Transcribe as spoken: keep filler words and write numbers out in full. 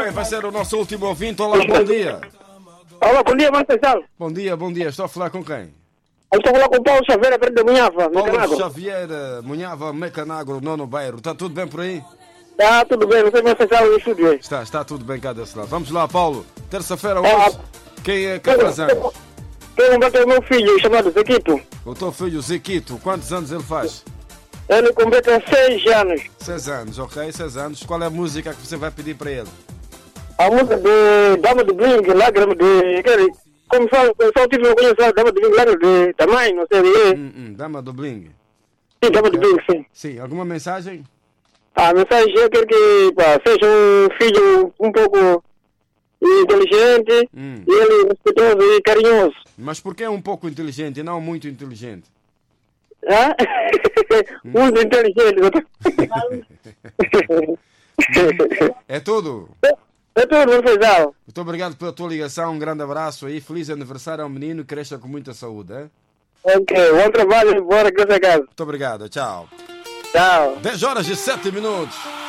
bem, vai ser o nosso último ouvinte. Olá, bom dia. Olá, bom dia, Marcelo. Bom dia, bom dia. Estou a falar com quem? Eu estou a falar com o Paulo Xavier, perto da Munhava, Paulo Mecanagro. Xavier, Munhava, Mecanagro, nono bairro. Está tudo bem por aí? Tá, tudo bem, não sei Marcelo no estúdio. Está, está tudo bem cá desse lado. Vamos lá, Paulo. Terça-feira Ah, hoje. Quem é que faz anos? Quero completar o meu filho, chamado Zequito. O teu filho Zequito, quantos anos ele faz? Ele completa seis anos. Seis anos, ok, seis anos. Qual é a música que você vai pedir para ele? A música de Dama do Bling, Lágrima de... Como só, só o título não conheço, Dama do Bling, Lágrima de tamanho, não sei o quê. Hum, hum, Dama do Bling. Sim, Dama do Bling, sim. Sim, alguma mensagem? A mensagem é que, que pá, seja um filho um pouco inteligente, Hum. e ele respeitoso e carinhoso. Mas por que é um pouco inteligente e não muito inteligente? Hã? Muito inteligente. É tudo. É tudo, Marcelo. Muito obrigado pela tua ligação, um grande abraço aí. Feliz aniversário ao menino, cresça com muita saúde. Hein? Ok, bom trabalho, bora que essa casa. Muito obrigado, tchau. Tchau. dez horas e sete minutos.